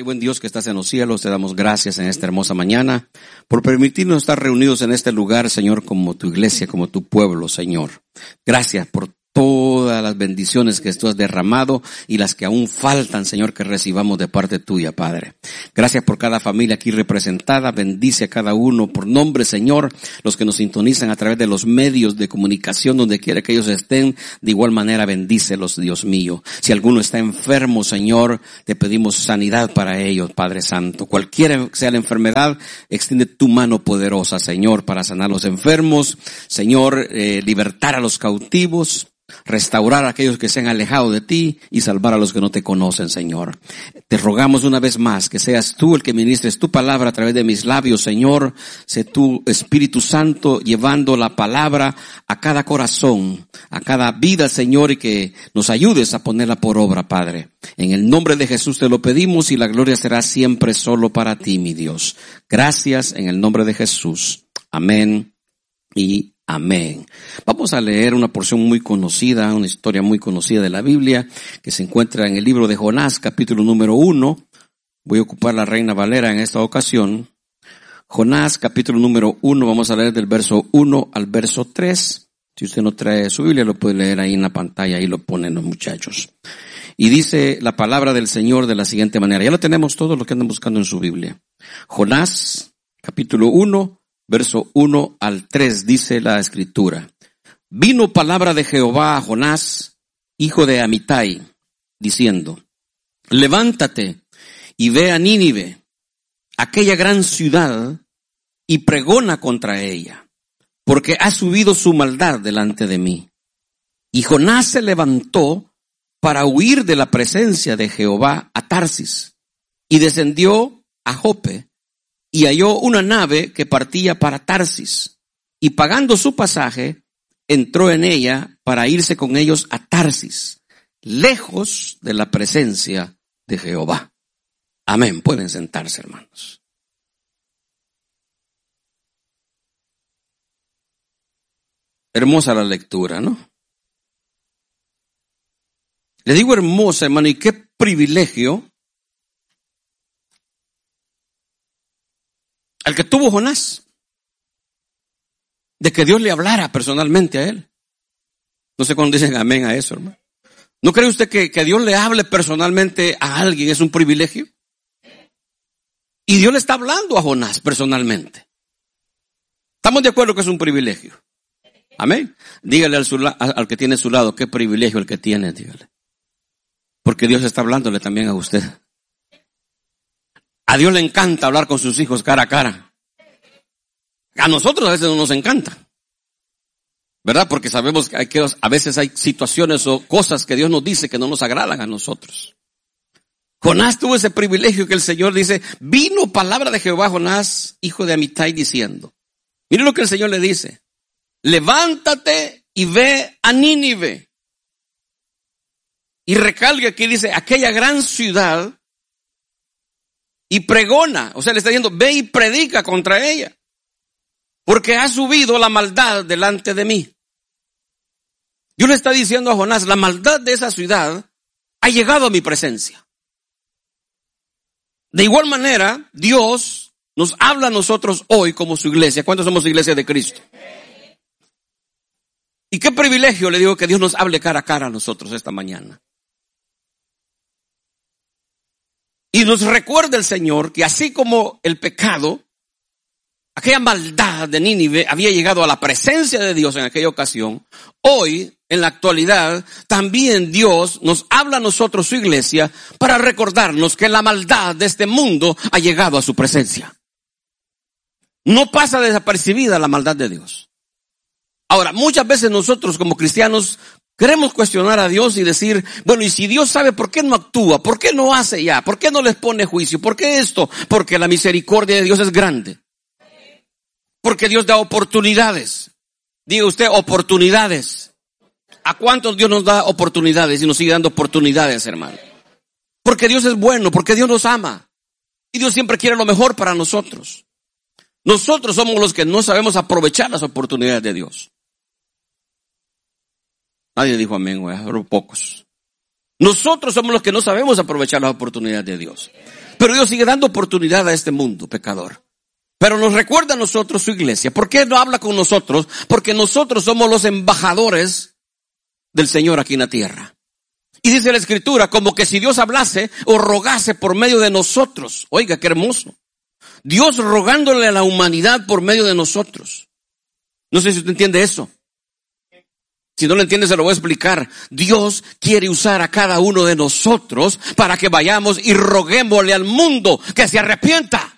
buen Dios que estás en los cielos, te damos gracias en esta hermosa mañana por permitirnos estar reunidos en este lugar, Señor, como tu iglesia, como tu pueblo, Señor. Gracias por todas las bendiciones que tú has derramado y las que aún faltan, Señor, que recibamos de parte tuya, Padre. Gracias por cada familia aquí representada. Bendice a cada uno por nombre, Señor. Los que nos sintonizan a través de los medios de comunicación, donde quiera que ellos estén, de igual manera bendícelos, Dios mío. Si alguno está enfermo, Señor, te pedimos sanidad para ellos, Padre Santo. Cualquiera sea la enfermedad, extiende tu mano poderosa, Señor, para sanar a los enfermos. Señor, libertar a los cautivos. Restaurar a aquellos que se han alejado de ti y salvar a los que no te conocen, Señor. Te rogamos una vez más que seas tú el que ministres tu palabra a través de mis labios, Señor. Sé tú, Espíritu Santo, llevando la palabra a cada corazón, a cada vida, Señor, y que nos ayudes a ponerla por obra, Padre. En el nombre de Jesús te lo pedimos y la gloria será siempre solo para ti, mi Dios. Gracias en el nombre de Jesús. Amén y amén. Vamos a leer una porción muy conocida, una historia muy conocida de la Biblia, que se encuentra en el libro de Jonás, capítulo número 1. Voy a ocupar la Reina Valera en esta ocasión. Jonás, capítulo número 1, vamos a leer del verso 1 al verso 3. Si usted no trae su Biblia, lo puede leer ahí en la pantalla, ahí lo ponen los muchachos. Y dice la palabra del Señor de la siguiente manera. Ya lo tenemos todo lo que andan buscando en su Biblia. Jonás, capítulo 1, verso 1 al 3, dice la Escritura. Vino palabra de Jehová a Jonás, hijo de Amitai, diciendo: levántate y ve a Nínive, aquella gran ciudad, y pregona contra ella, porque ha subido su maldad delante de mí. Y Jonás se levantó para huir de la presencia de Jehová a Tarsis, y descendió a Jope, y halló una nave que partía para Tarsis, y pagando su pasaje, entró en ella para irse con ellos a Tarsis, lejos de la presencia de Jehová. Amén. Pueden sentarse, hermanos. Hermosa la lectura, ¿no? Le digo hermosa, hermano, y qué privilegio al que tuvo Jonás, de que Dios le hablara personalmente a él. No sé cuándo dicen amén a eso, hermano. ¿No cree usted que Dios le hable personalmente a alguien es un privilegio? Y Dios le está hablando a Jonás personalmente. ¿Estamos de acuerdo que es un privilegio? Amén. Dígale al que tiene a su lado, qué privilegio el que tiene, dígale. Porque Dios está hablándole también a usted. A Dios le encanta hablar con sus hijos cara a cara. A nosotros a veces no nos encanta, ¿verdad? Porque sabemos que a veces hay situaciones o cosas que Dios nos dice que no nos agradan a nosotros. Jonás tuvo ese privilegio que el Señor dice, vino palabra de Jehová a Jonás, hijo de Amitai, diciendo. Mire lo que el Señor le dice. Levántate y ve a Nínive. Y recalca aquí, dice, aquella gran ciudad, y pregona, o sea, le está diciendo, ve y predica contra ella, porque ha subido la maldad delante de mí. Dios le está diciendo a Jonás, la maldad de esa ciudad ha llegado a mi presencia. De igual manera, Dios nos habla a nosotros hoy como su iglesia. ¿Cuántos somos iglesia de Cristo? Y qué privilegio, le digo, que Dios nos hable cara a cara a nosotros esta mañana. Y nos recuerda el Señor que así como el pecado, aquella maldad de Nínive había llegado a la presencia de Dios en aquella ocasión, hoy, en la actualidad, también Dios nos habla a nosotros, su iglesia, para recordarnos que la maldad de este mundo ha llegado a su presencia. No pasa desapercibida la maldad de Dios. Ahora, muchas veces nosotros como cristianos queremos cuestionar a Dios y decir, bueno, y si Dios sabe, ¿por qué no actúa? ¿Por qué no hace ya? ¿Por qué no les pone juicio? ¿Por qué esto? Porque la misericordia de Dios es grande. Porque Dios da oportunidades. Diga usted, oportunidades. ¿A cuántos Dios nos da oportunidades y nos sigue dando oportunidades, hermano? Porque Dios es bueno, porque Dios nos ama. Y Dios siempre quiere lo mejor para nosotros. Nosotros somos los que no sabemos aprovechar las oportunidades de Dios. Nadie dijo amén, güey, pero pocos. Nosotros somos los que no sabemos aprovechar las oportunidades de Dios. Pero Dios sigue dando oportunidad a este mundo pecador. Pero nos recuerda a nosotros su iglesia. ¿Por qué no habla con nosotros? Porque nosotros somos los embajadores del Señor aquí en la tierra. Y dice la Escritura, como que si Dios hablase o rogase por medio de nosotros. Oiga, qué hermoso. Dios rogándole a la humanidad por medio de nosotros. No sé si usted entiende eso. Si no lo entiende, se lo voy a explicar. Dios quiere usar a cada uno de nosotros para que vayamos y roguémosle al mundo que se arrepienta.